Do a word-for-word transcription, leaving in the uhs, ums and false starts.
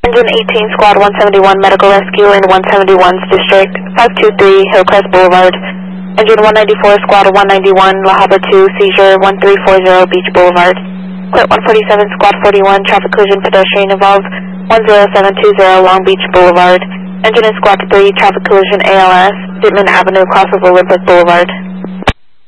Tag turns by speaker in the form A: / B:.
A: Engine eighteen, Squad one seventy-one, Medical Rescue in one seventy-one's District, five two three Hillcrest Boulevard. Engine one ninety-four, Squad one ninety-one, La Habra two, Seizure one three four zero Beach Boulevard. Quit one forty-seven, Squad forty-one, traffic collision pedestrian involved one zero seven two zero Long Beach Boulevard. Engine in Squad three, traffic collision A L S, Dittman Avenue, crossover Olympic Boulevard.